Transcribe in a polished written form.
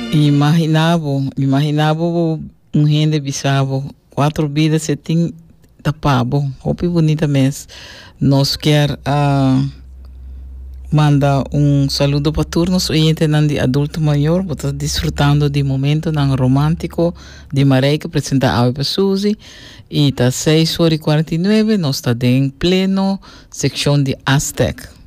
Imaginava um rende bisabo, 4 vidas se tem tapado, roupa bonita mesmo. Nós quer manda um saludo para todos os oyentes de adulto maior, que está desfrutando de momento romântico de Maria que apresenta a para Suzy. E está 6h49, nós está em pleno secção de Aztec.